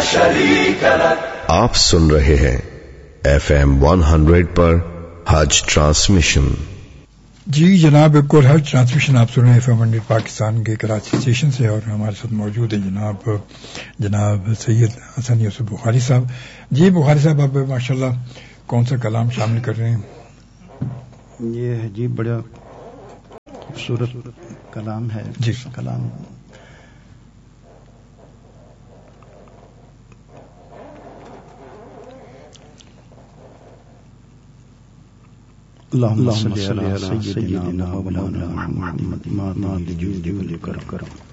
शरीक लक। आप सुन रहे हैं FM 100 पर हज ट्रांसमिशन। जी जनाब, एक और हज ट्रांसमिशन आप सुन रहे हैं FM 100 पाकिस्तान के कराची स्टेशन से, और हमारे साथ मौजूद हैं जनाब सैयद हसन यूसुफ बुखारी साहब। जी बुखारी साहब, आप माशाल्लाह कौन सा कलाम शामिल कर रहे हैं? ये है जी बड़ा खूबसूरत कलाम है जी। कलाम अल्लाहुम्मा सल्ली अला सय्यिदिना व मौलाना मुहम्मद मा जुदि वल करम।